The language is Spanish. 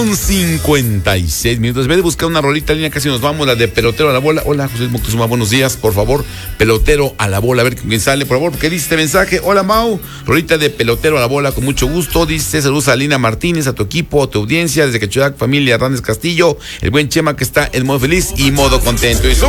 56 minutos. En vez de buscar una rolita línea, casi nos vamos, la de Pelotero a la Bola. Hola, José Moctezuma, buenos días, por favor. Pelotero a la Bola, a ver quién sale, por favor, porque dice este mensaje. Hola, Mau, rolita de Pelotero a la Bola, con mucho gusto. Dice, saludos a Lina Martínez, a tu equipo, a tu audiencia, desde Quechodac, familia Hernández Castillo, el buen Chema que está en modo feliz y modo contento. Y